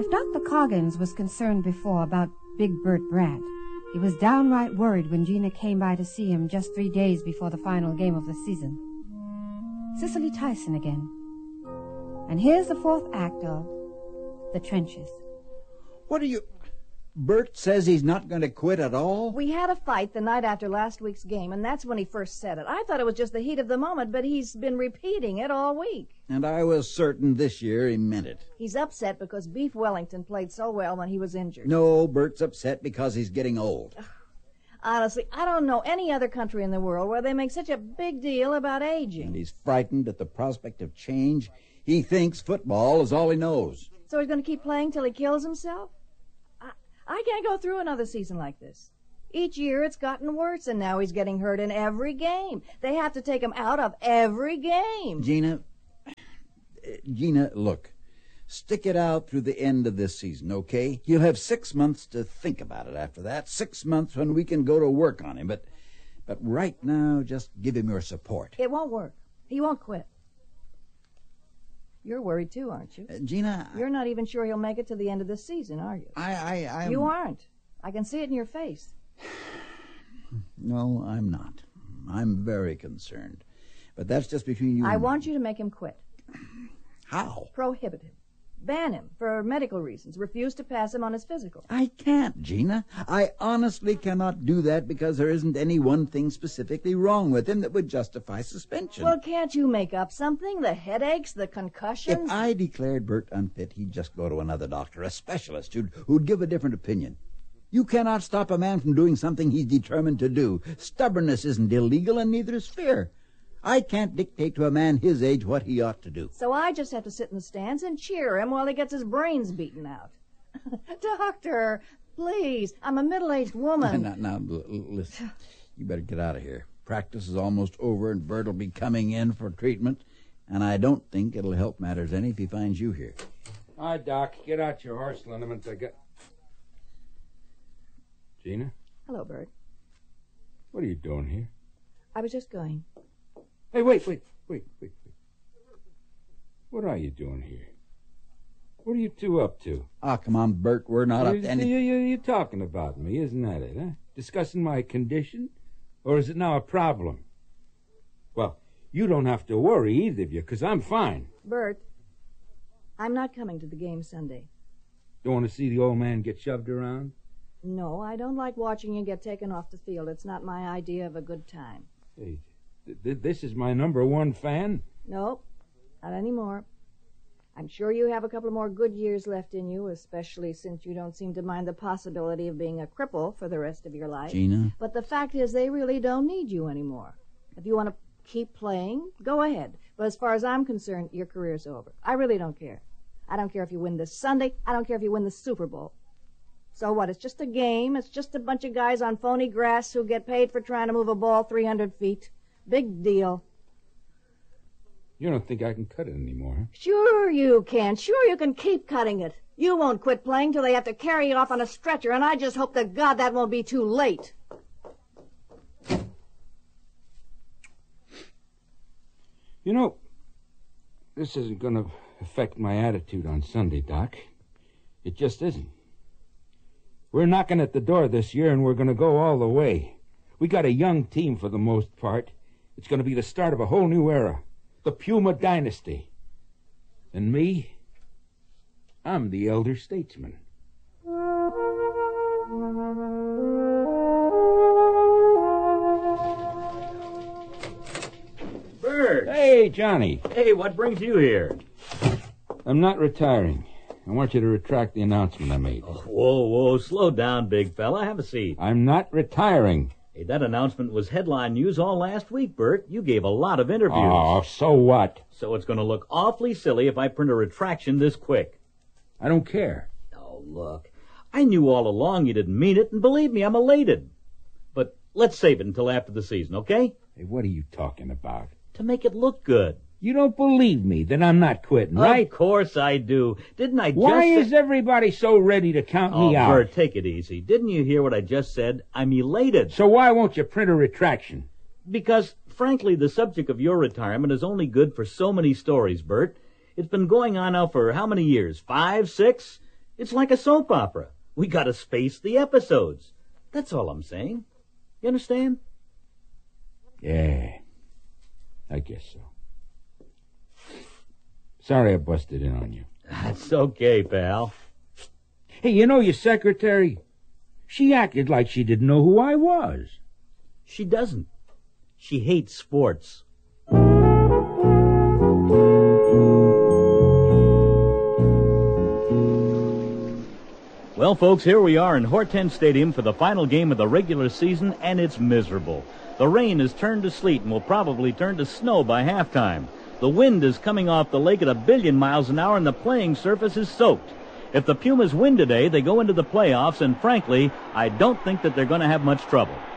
If Dr. Coggins was concerned before about Big Bert Brandt, he was downright worried when Gina came by to see him just 3 days before the final game of the season. Cicely Tyson again. And here's the fourth act of The Trenches. What are you... Bert says he's not going to quit at all? We had a fight the night after last week's game, and that's when he first said it. I thought it was just the heat of the moment, but he's been repeating it all week. And I was certain this year he meant it. He's upset because Beef Wellington played so well when he was injured. No, Bert's upset because he's getting old. Honestly, I don't know any other country in the world where they make such a big deal about aging. And he's frightened at the prospect of change. He thinks football is all he knows. So he's going to keep playing till he kills himself? I can't go through another season like this. Each year it's gotten worse, and now he's getting hurt in every game. They have to take him out of every game. Gina, look. Stick it out through the end of this season, okay? You'll have 6 months to think about it after that. 6 months when we can go to work on him. But right now, just give him your support. It won't work. He won't quit. You're worried too, aren't you? Gina... You're not even sure he'll make it to the end of this season, are you? I'm... You aren't. I can see it in your face. No, I'm not. I'm very concerned. But that's just between you I and me. want you to make him quit. How? Prohibit him. Ban him for medical reasons. Refuse to pass him on his physical. I can't, Gina. I honestly cannot do that because there isn't any one thing specifically wrong with him that would justify suspension. Well, can't you make up something? The headaches, the concussions? If I declared Bert unfit, he'd just go to another doctor, a specialist who'd give a different opinion. You cannot stop a man from doing something he's determined to do. Stubbornness isn't illegal, and neither is fear. I can't dictate to a man his age what he ought to do. So I just have to sit in the stands and cheer him while he gets his brains beaten out. Doctor, please, I'm a middle-aged woman. Now, listen, you better get out of here. Practice is almost over, and Bert will be coming in for treatment, and I don't think it'll help matters any if he finds you here. Hi, Doc. Get out your horse liniment. I got... Gina? Hello, Bert. What are you doing here? I was just going. Hey, wait. What are you doing here? What are you two up to? Oh, come on, Bert. We're not up to anything. You're talking about me, isn't that it, huh? Discussing my condition? Or is it now a problem? Well, you don't have to worry, either of you, because I'm fine. Bert, I'm not coming to the game Sunday. Don't want to see the old man get shoved around? No, I don't like watching you get taken off the field. It's not my idea of a good time. Hey, this is my #1 fan. No, not anymore. I'm sure you have a couple more good years left in you, especially since you don't seem to mind the possibility of being a cripple for the rest of your life. Gina? But the fact is they really don't need you anymore. If you want to keep playing, go ahead. But as far as I'm concerned, your career's over. I really don't care. I don't care if you win this Sunday. I don't care if you win the Super Bowl. So what? It's just a game. It's just a bunch of guys on phony grass who get paid for trying to move a ball 300 feet. Big deal. You don't think I can cut it anymore, huh? Sure you can. Sure you can keep cutting it. You won't quit playing till they have to carry you off on a stretcher, and I just hope to God that won't be too late. You know, this isn't going to affect my attitude on Sunday, Doc. It just isn't. We're knocking at the door this year, and we're going to go all the way. We got a young team for the most part. It's going to be the start of a whole new era. The Puma Dynasty. And me, I'm the elder statesman. Bert! Hey, Johnny. Hey, what brings you here? I'm not retiring. I want you to retract the announcement I made. Oh, whoa, slow down, big fella. Have a seat. I'm not retiring. Hey, that announcement was headline news all last week, Bert. You gave a lot of interviews. Oh, so what? So it's going to look awfully silly if I print a retraction this quick. I don't care. Oh, look. I knew all along you didn't mean it, and believe me, I'm elated. But let's save it until after the season, okay? Hey, what are you talking about? To make it look good. You don't believe me that I'm not quitting, right? Of course I do. Didn't I just Why is everybody so ready to count me out? Bert, take it easy. Didn't you hear what I just said? I'm elated. So why won't you print a retraction? Because, frankly, the subject of your retirement is only good for so many stories, Bert. It's been going on now for how many years? 5, 6? It's like a soap opera. We gotta space the episodes. That's all I'm saying. You understand? Yeah, I guess so. Sorry I busted in on you. That's okay, pal. Hey, you know your secretary? She acted like she didn't know who I was. She doesn't. She hates sports. Well, folks, here we are in Hortense Stadium for the final game of the regular season, and it's miserable. The rain has turned to sleet and will probably turn to snow by halftime. The wind is coming off the lake at 1 billion miles an hour, and the playing surface is soaked. If the Pumas win today, they go into the playoffs, and frankly, I don't think that they're going to have much trouble.